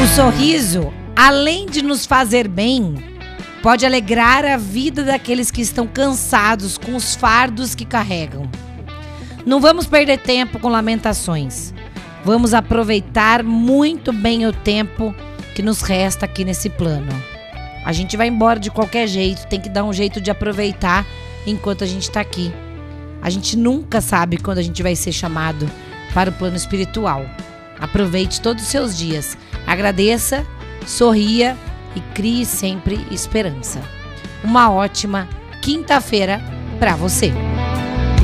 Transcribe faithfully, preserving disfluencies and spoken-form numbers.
sorriso, além de nos fazer bem, pode alegrar a vida daqueles que estão cansados com os fardos que carregam. Não vamos perder tempo com lamentações. Vamos aproveitar muito bem o tempo que nos resta aqui nesse plano. A gente vai embora de qualquer jeito, tem que dar um jeito de aproveitar enquanto a gente está aqui. A gente nunca sabe quando a gente vai ser chamado para o plano espiritual. Aproveite todos os seus dias, agradeça, sorria e crie sempre esperança. Uma ótima quinta-feira para você.